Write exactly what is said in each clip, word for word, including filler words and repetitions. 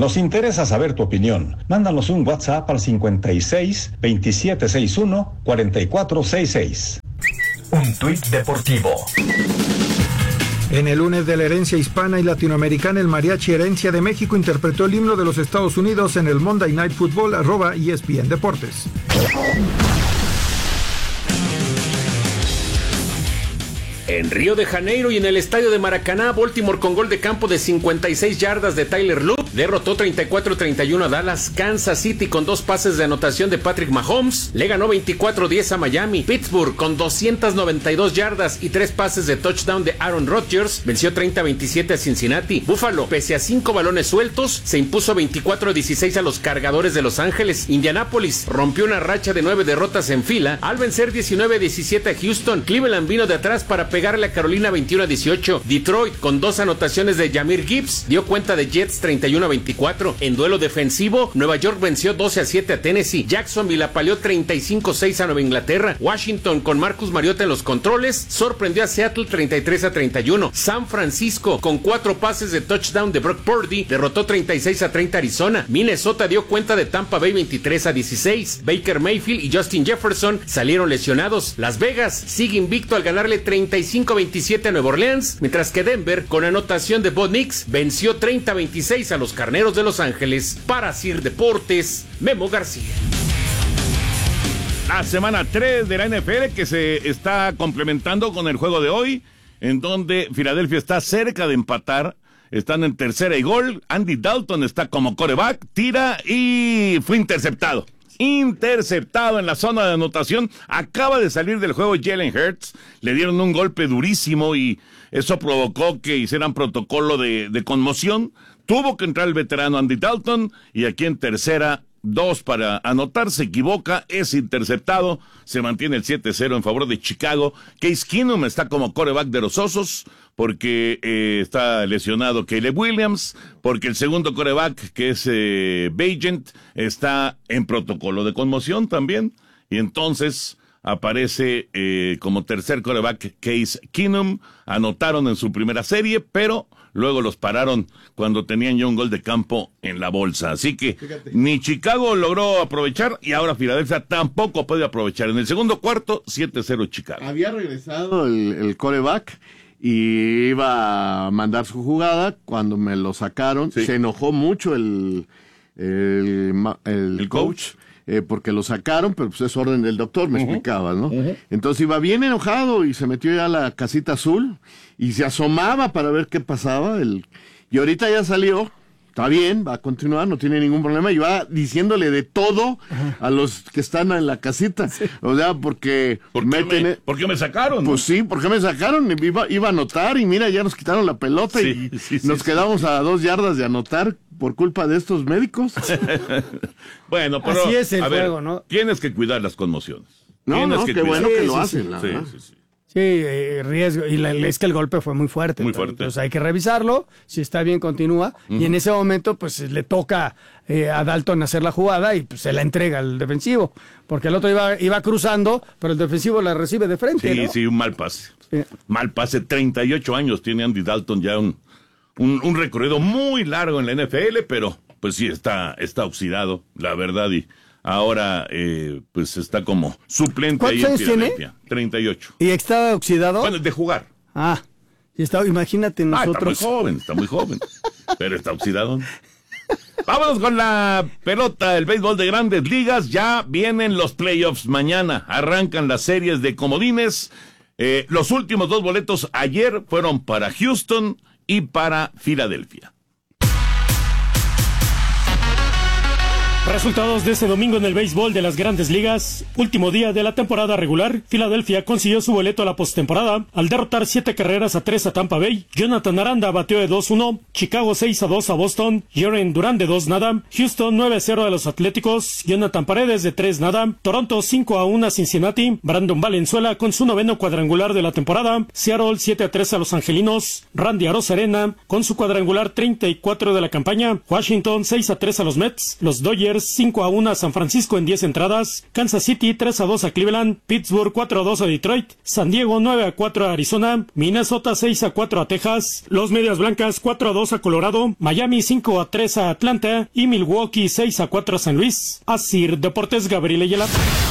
Nos interesa saber tu opinión. Mándanos un WhatsApp al cincuenta y seis, veintisiete sesenta y uno, cuarenta y cuatro sesenta y seis. Un tuit deportivo. En el lunes de la herencia hispana y latinoamericana, el Mariachi Herencia de México interpretó el himno de los Estados Unidos en el Monday Night Football, arroba E S P N Deportes. En Río de Janeiro y en el estadio de Maracaná, Baltimore con gol de campo de cincuenta y seis yardas de Tyler Loop derrotó treinta y cuatro a treinta y uno a Dallas. Kansas City con dos pases de anotación de Patrick Mahomes le ganó veinticuatro a diez a Miami. Pittsburgh con doscientas noventa y dos yardas y tres pases de touchdown de Aaron Rodgers venció treinta a veintisiete a Cincinnati. Buffalo, pese a cinco balones sueltos, se impuso veinticuatro a dieciséis a los Cargadores de Los Ángeles. Indianapolis rompió una racha de nueve derrotas en fila al vencer diecinueve a diecisiete a Houston. Cleveland vino de atrás para pegarle a Carolina veintiuno a dieciocho. Detroit, con dos anotaciones de Jahmyr Gibbs, dio cuenta de Jets treinta y uno a veinticuatro. En duelo defensivo, Nueva York venció doce a siete a Tennessee. Jacksonville apaleó treinta y cinco a seis a Nueva Inglaterra. Washington, con Marcus Mariota en los controles, sorprendió a Seattle treinta y tres a treinta y uno. San Francisco, con cuatro pases de touchdown de Brock Purdy, derrotó treinta y seis a treinta a Arizona. Minnesota dio cuenta de Tampa Bay veintitrés a dieciséis. Baker Mayfield y Justin Jefferson salieron lesionados. Las Vegas sigue invicto al ganarle treinta y cinco a veintisiete a Nueva Orleans, mientras que Denver, con anotación de Bo Nix, venció treinta a veintiséis a los Carneros de Los Ángeles. Para Sir Deportes, Memo García. La semana tres de la N F L que se está complementando con el juego de hoy, en donde Filadelfia está cerca de empatar. Están en tercera y gol. Andy Dalton está como quarterback, tira y fue interceptado. Interceptado en la zona de anotación. Acaba de salir del juego Jalen Hurts. Le dieron un golpe durísimo y eso provocó que hicieran protocolo de, de conmoción. Tuvo que entrar el veterano Andy Dalton y aquí en tercera, dos para anotar. Se equivoca, es interceptado. Se mantiene el siete cero en favor de Chicago. Case Keenum está como quarterback de los Osos porque eh, está lesionado Caleb Williams, porque el segundo quarterback, que es eh, Bagent, está en protocolo de conmoción también, y entonces aparece eh, como tercer quarterback Case Keenum. Anotaron en su primera serie, pero luego los pararon cuando tenían ya un gol de campo en la bolsa. Así que Fíjate. ni Chicago logró aprovechar y ahora Filadelfia tampoco puede aprovechar. En el segundo cuarto, siete cero Chicago. Había regresado el, el quarterback y iba a mandar su jugada cuando me lo sacaron. Sí. Se enojó mucho el, el, el, el coach. coach. Eh, porque lo sacaron, pero pues es orden del doctor, me uh-huh. explicaba, ¿no? Uh-huh. Entonces iba bien enojado y se metió ya a la casita azul y se asomaba para ver qué pasaba. El... Y ahorita ya salió, está bien, va a continuar, no tiene ningún problema y va diciéndole de todo uh-huh. a los que están en la casita. Sí. O sea, porque... ¿Por qué, meten... me, ¿Por qué me sacaron? Pues sí, ¿por qué me sacaron? Iba, iba a anotar y mira, ya nos quitaron la pelota sí, y sí, sí, nos sí, quedamos sí. a dos yardas de anotar por culpa de estos médicos. Bueno, pero así es el a juego, ver, ¿no? Tienes que cuidar las conmociones. No, tienes no, que qué cuidar. bueno que sí, lo sí, hacen, sí. la Sí, verdad. sí, sí. Sí, eh, riesgo, y la, es que el golpe fue muy fuerte. Muy fuerte. Entonces hay que revisarlo, si está bien continúa, uh-huh. y en ese momento pues le toca eh, a Dalton hacer la jugada y pues se la entrega al defensivo, porque el otro iba, iba cruzando, pero el defensivo la recibe de frente, Sí, ¿no? sí, un mal pase. Sí. Mal pase, treinta y ocho años tiene Andy Dalton, ya un, un, un recorrido muy largo en la N F L, pero pues sí, está, está oxidado, la verdad, y ahora eh, pues está como suplente ahí en Filadelfia. treinta y ocho. ¿Y está oxidado? Bueno, de jugar. Ah, y está, imagínate nosotros. Ah, está muy joven, está muy joven, pero está oxidado. Vámonos con la pelota, el béisbol de Grandes Ligas. Ya vienen los playoffs mañana, arrancan las series de comodines. Eh, los últimos dos boletos ayer fueron para Houston y para Filadelfia. Resultados de este domingo en el béisbol de las Grandes Ligas. Último día de la temporada regular. Filadelfia consiguió su boleto a la postemporada al derrotar siete carreras a tres a Tampa Bay. Jonathan Aranda batió de dos uno. Chicago seis a dos a Boston. Jaren Durán de dos nada. Houston nueve a cero a los Atléticos. Jonathan Paredes de tres nada. Toronto cinco a uno a Cincinnati. Brandon Valenzuela con su noveno cuadrangular de la temporada. Seattle siete a tres a los Angelinos. Randy Arozarena con su cuadrangular treinta y cuatro de la campaña. Washington seis a tres a los Mets. Los Dodgers Chargers cinco a uno a San Francisco en diez entradas, Kansas City tres a dos a Cleveland, Pittsburgh cuatro a dos a Detroit, San Diego nueve a cuatro a Arizona, Minnesota seis a cuatro a Texas, los Medias Blancas cuatro a dos a Colorado, Miami cinco a tres a Atlanta y Milwaukee seis a cuatro a San Luis. Asir Deportes, Gabriel Ayala.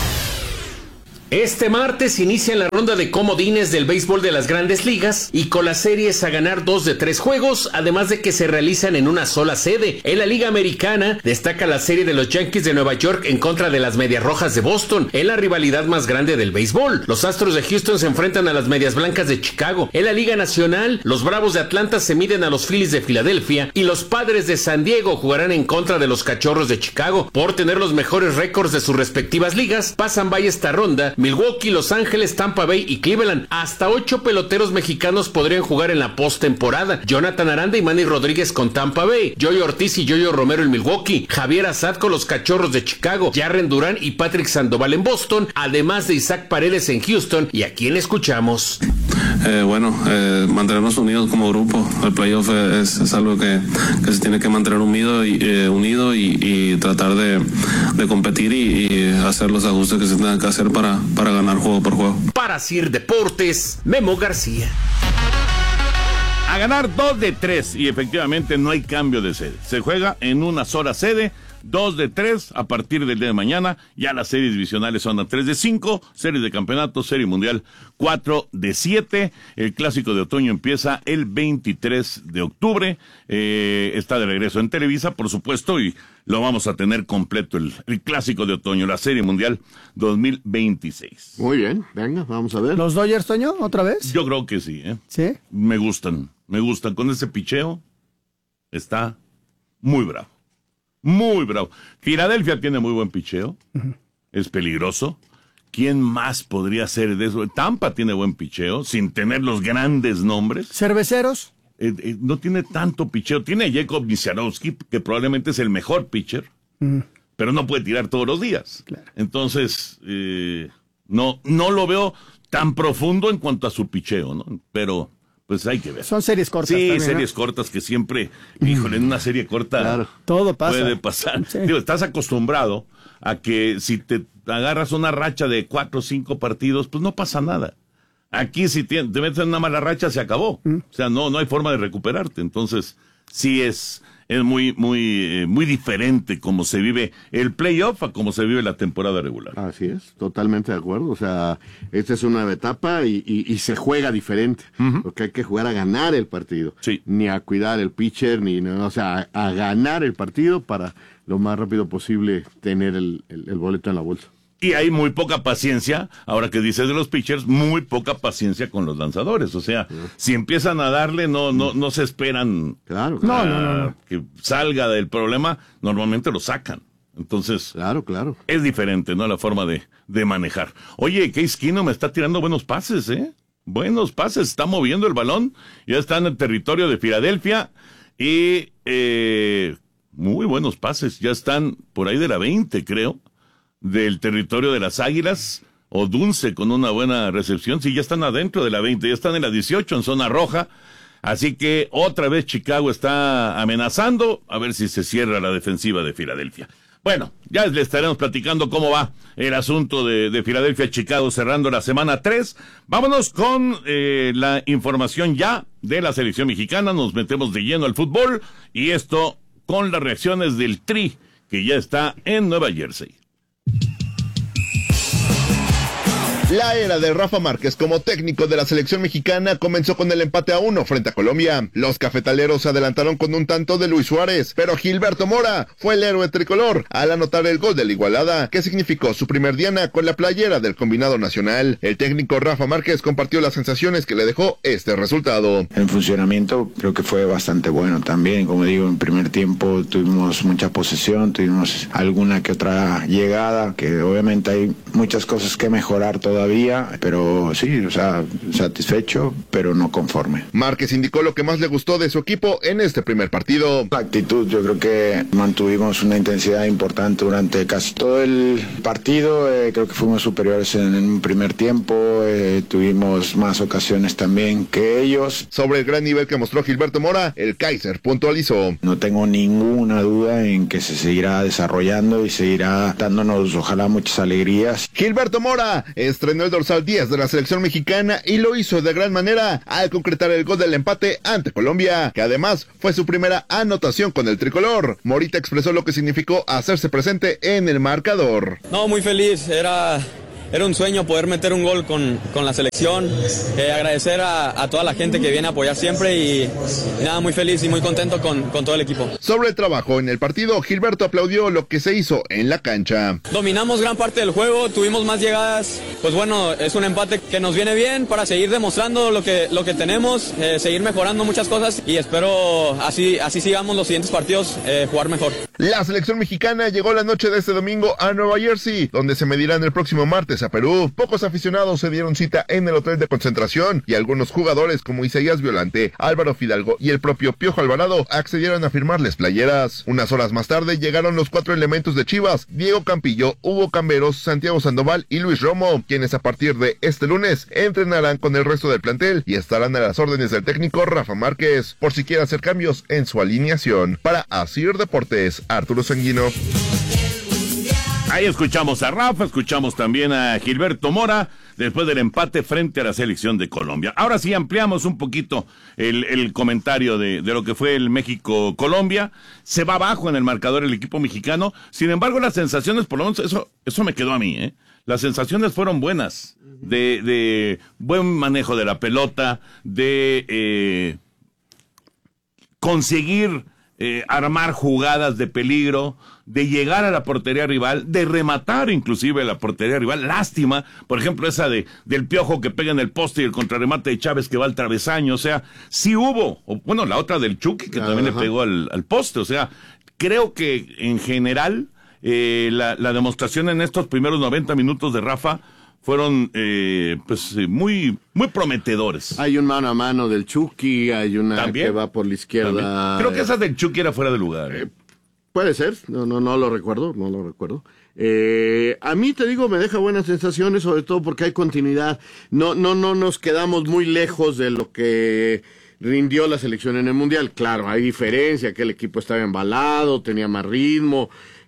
Este martes inicia la ronda de comodines del béisbol de las Grandes Ligas y con las series a ganar dos de tres juegos, además de que se realizan en una sola sede. En la Liga Americana destaca la serie de los Yankees de Nueva York en contra de las Medias Rojas de Boston, en la rivalidad más grande del béisbol. Los Astros de Houston se enfrentan a las Medias Blancas de Chicago. En la Liga Nacional, los Bravos de Atlanta se miden a los Phillies de Filadelfia y los Padres de San Diego jugarán en contra de los Cachorros de Chicago. Por tener los mejores récords de sus respectivas ligas, pasan vaya esta ronda Milwaukee, Los Ángeles, Tampa Bay y Cleveland. Hasta ocho peloteros mexicanos podrían jugar en la postemporada. Jonathan Aranda y Manny Rodríguez con Tampa Bay, Yoyo Ortiz y Yoyo Romero en Milwaukee, Javier Assad con los Cachorros de Chicago, Jarren Durán y Patrick Sandoval en Boston, además de Isaac Paredes en Houston. ¿Y a quién escuchamos? Eh, bueno, eh, mantenernos unidos como grupo. El playoff es, es algo que, que se tiene que mantener unido y, eh, unido y, y tratar de, de competir y, y hacer los ajustes que se tengan que hacer para, para ganar juego por juego. Para Sir Deportes, Memo García. A ganar dos de tres y efectivamente no hay cambio de sede. Se juega en una sola sede. Dos de tres a partir del día de mañana. Ya las series divisionales son a tres de cinco, series de campeonato, serie mundial cuatro de siete. El clásico de otoño empieza el veintitrés de octubre. Eh, está de regreso en Televisa, por supuesto, y lo vamos a tener completo el, el clásico de otoño, la serie mundial dos mil veintiséis. Muy bien, venga, vamos a ver. ¿Los Dodgers, Toño, otra vez? Yo creo que sí, ¿eh? ¿Sí? Me gustan, me gustan. Con ese picheo está muy bravo. Muy bravo. Filadelfia tiene muy buen picheo. Uh-huh. Es peligroso. ¿Quién más podría ser de eso? Tampa tiene buen picheo, sin tener los grandes nombres. ¿Cerveceros? Eh, eh, no tiene tanto picheo. Tiene a Jacob Misiarowski, que probablemente es el mejor pitcher, uh-huh. pero no puede tirar todos los días. Claro. Entonces, eh, no, no lo veo tan profundo en cuanto a su picheo, ¿no? Pero... pues hay que ver. Son series cortas. Sí, también, series ¿no? cortas que siempre, híjole, en una serie corta claro, todo pasa. Puede pasar. Sí. Digo, estás acostumbrado a que si te agarras una racha de cuatro o cinco partidos, pues no pasa nada. Aquí si te, te metes en una mala racha, se acabó. Mm. O sea, no, no hay forma de recuperarte. Entonces, sí es, es muy, muy, eh, muy diferente cómo se vive el playoff a cómo se vive la temporada regular. Así es, totalmente de acuerdo. O sea, esta es una etapa y, y, y se juega diferente. Uh-huh. Porque hay que jugar a ganar el partido. Sí. Ni a cuidar el pitcher, ni, no, o sea, a, a ganar el partido para lo más rápido posible tener el, el, el boleto en la bolsa. Y hay muy poca paciencia, ahora que dices de los pitchers, muy poca paciencia con los lanzadores. O sea, sí. si empiezan a darle, no, no, no se esperan claro, claro. No, no, no. que salga del problema, normalmente lo sacan. Entonces, claro, claro. es diferente, ¿no? La forma de, de manejar. Oye, Case Keenum me está tirando buenos pases, ¿eh? Buenos pases, está moviendo el balón, ya está en el territorio de Filadelfia y eh, muy buenos pases, ya están por ahí de la veinte, creo. Del territorio de las Águilas, o Dunce con una buena recepción, sí, ya están adentro de la veinte, ya están en la dieciocho, en zona roja, así que otra vez Chicago está amenazando, a ver si se cierra la defensiva de Filadelfia. Bueno, ya le estaremos platicando cómo va el asunto de, de Filadelfia-Chicago cerrando la semana tres. Vámonos con eh, la información ya de la selección mexicana, nos metemos de lleno al fútbol, y esto con las reacciones del Tri, que ya está en Nueva Jersey. La era de Rafa Márquez como técnico de la selección mexicana comenzó con el empate a uno frente a Colombia. Los cafetaleros se adelantaron con un tanto de Luis Suárez, pero Gilberto Mora fue el héroe tricolor al anotar el gol de la igualada, que significó su primer diana con la playera del combinado nacional. El técnico Rafa Márquez compartió las sensaciones que le dejó este resultado. El funcionamiento creo que fue bastante bueno también. Como digo, en primer tiempo tuvimos mucha posesión, tuvimos alguna que otra llegada, que obviamente hay muchas cosas que mejorar todavía todavía, pero sí, o sea, satisfecho, pero no conforme. Márquez indicó lo que más le gustó de su equipo en este primer partido. La actitud, yo creo que mantuvimos una intensidad importante durante casi todo el partido, eh, creo que fuimos superiores en un primer tiempo, eh, tuvimos más ocasiones también que ellos. Sobre el gran nivel que mostró Gilberto Mora, el Kaiser puntualizó. No tengo ninguna duda en que se seguirá desarrollando y seguirá dándonos, ojalá, muchas alegrías. Gilberto Mora estrenó el dorsal diez de la selección mexicana y lo hizo de gran manera al concretar el gol del empate ante Colombia, que además fue su primera anotación con el tricolor. Morita expresó lo que significó hacerse presente en el marcador. No, muy feliz, era... Era un sueño poder meter un gol con, con la selección, eh, agradecer a, a toda la gente que viene a apoyar siempre y, y nada, muy feliz y muy contento con, con todo el equipo. Sobre el trabajo en el partido, Gilberto aplaudió lo que se hizo en la cancha. Dominamos gran parte del juego, tuvimos más llegadas, pues bueno, es un empate que nos viene bien para seguir demostrando lo que, lo que tenemos, eh, seguir mejorando muchas cosas y espero así, así sigamos los siguientes partidos, eh, jugar mejor. La selección mexicana llegó la noche de este domingo a Nueva Jersey, donde se medirán el próximo martes a Perú. Pocos aficionados se dieron cita en el hotel de concentración y algunos jugadores como Isaías Violante, Álvaro Fidalgo y el propio Piojo Alvarado accedieron a firmarles playeras. Unas horas más tarde llegaron los cuatro elementos de Chivas: Diego Campillo, Hugo Camberos, Santiago Sandoval y Luis Romo, quienes a partir de este lunes entrenarán con el resto del plantel y estarán a las órdenes del técnico Rafa Márquez por si quiere hacer cambios en su alineación. Para Asir Deportes, Arturo Sanguino. Ahí escuchamos a Rafa, escuchamos también a Gilberto Mora después del empate frente a la selección de Colombia. Ahora sí ampliamos un poquito el, el comentario de, de lo que fue el México-Colombia. Se va abajo en el marcador el equipo mexicano. Sin embargo, las sensaciones, por lo menos eso, eso me quedó a mí, ¿eh? Las sensaciones fueron buenas, de, de buen manejo de la pelota, de eh, conseguir eh, armar jugadas de peligro, de llegar a la portería rival, de rematar inclusive la portería rival. Lástima, por ejemplo, esa de del Piojo que pega en el poste y el contrarremate de Chávez que va al travesaño. O sea, sí hubo, o, bueno, la otra del Chucky que Ajá. también le pegó al, al poste. O sea, creo que en general eh, la, la demostración en estos primeros noventa minutos de Rafa fueron eh, pues muy muy prometedores. Hay un mano a mano del Chucky, hay una ¿También? que va por la izquierda. ¿También? Creo que esa del Chucky era fuera de lugar. ¿eh? Eh, puede ser, no, no, no lo recuerdo, no lo recuerdo. Eh, a mí, te digo, me deja buenas sensaciones, sobre todo porque hay continuidad. No, no, no nos quedamos muy lejos de lo que rindió la selección en el Mundial. Claro, hay diferencia, que el equipo estaba embalado, tenía más ritmo,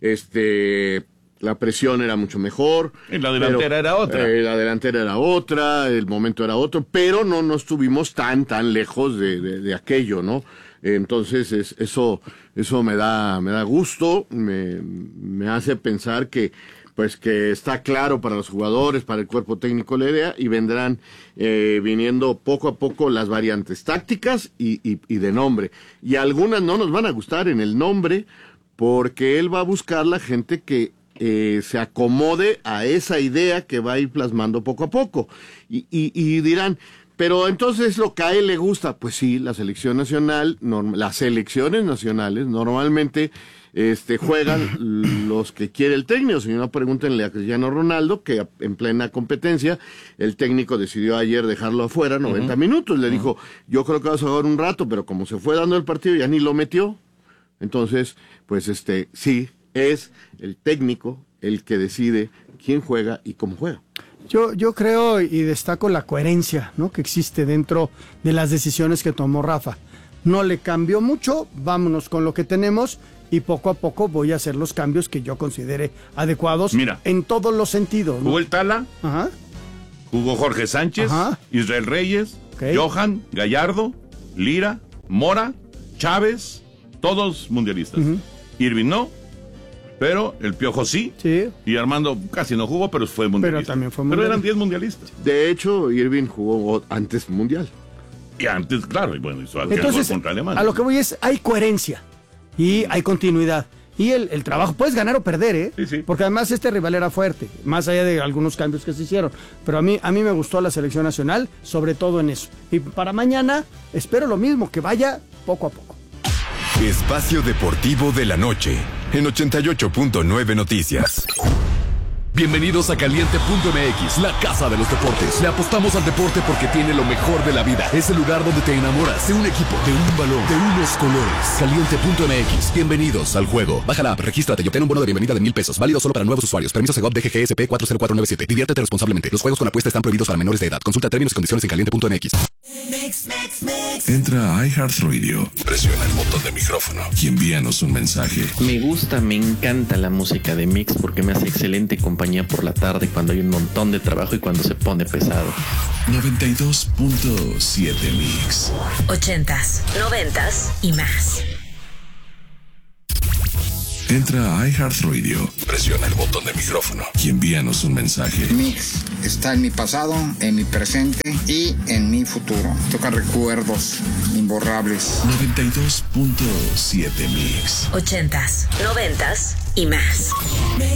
este... la presión era mucho mejor. Y la delantera pero, era otra. Eh, la delantera era otra, el momento era otro, pero no nos estuvimos tan, tan lejos de, de, de aquello, ¿no? Entonces, es, eso eso me da me da gusto, me, me hace pensar que pues que está claro para los jugadores, para el cuerpo técnico la idea, y vendrán eh, viniendo poco a poco las variantes tácticas y, y, y de nombre. Y algunas no nos van a gustar en el nombre, porque él va a buscar la gente que Eh, se acomode a esa idea que va a ir plasmando poco a poco. Y, y, y dirán, pero entonces lo que a él le gusta, pues sí, la selección nacional, norm, las selecciones nacionales normalmente este, juegan los que quiere el técnico. Si no, pregúntenle a Cristiano Ronaldo, que en plena competencia, el técnico decidió ayer dejarlo afuera noventa uh-huh. minutos. Le uh-huh. dijo, yo creo que vas a jugar un rato, pero como se fue dando el partido, ya ni lo metió. Entonces, pues este, sí, es el técnico el que decide quién juega y cómo juega. Yo, yo creo y destaco la coherencia, ¿no?, que existe dentro de las decisiones que tomó Rafa. No le cambió mucho, vámonos con lo que tenemos y poco a poco voy a hacer los cambios que yo considere adecuados. Mira, en todos los sentidos, ¿no? Jugó el Tala, Ajá. jugó Jorge Sánchez, Ajá. Israel Reyes, okay. Johan, Gallardo, Lira, Mora, Chávez, todos mundialistas. Uh-huh. Irving no, pero el Piojo sí, sí, y Armando casi no jugó, pero fue mundialista. Pero también fue mundialista. Pero eran diez mundialistas. De hecho, Irving jugó antes mundial. Y antes, claro, y bueno, hizo algo Entonces, contra Alemania. A lo que voy es, hay coherencia y hay continuidad. Y el, el trabajo, puedes ganar o perder, ¿eh? Sí, sí. Porque además este rival era fuerte, más allá de algunos cambios que se hicieron. Pero a mí, a mí me gustó la selección nacional, sobre todo en eso. Y para mañana, espero lo mismo, que vaya poco a poco. Espacio Deportivo de la Noche, en ochenta y ocho punto nueve Noticias. Bienvenidos a Caliente punto M X, la casa de los deportes. Le apostamos al deporte porque tiene lo mejor de la vida. Es el lugar donde te enamoras de un equipo, de un balón, de unos colores. Caliente punto M X, bienvenidos al juego. Baja la app, regístrate y obtén un bono de bienvenida de mil pesos. Válido solo para nuevos usuarios. Permiso Segov D G G S P cuatro cero cuatro nueve siete. Diviértete responsablemente. Los juegos con apuesta están prohibidos para menores de edad. Consulta términos y condiciones en caliente punto M X. Mix, mix, mix. Entra a iHeartRadio, presiona el botón de micrófono y envíanos un mensaje. Me gusta, me encanta la música de Mix porque me hace excelente compañía por la tarde cuando hay un montón de trabajo y cuando se pone pesado. noventa y dos punto siete Mix. Ochentas, noventas y más. Entra a iHeartRadio, presiona el botón de micrófono y envíanos un mensaje. Mix está en mi pasado, en mi presente y en mi futuro. Toca recuerdos imborrables. noventa y dos punto siete Mix. Ochentas, noventas y más.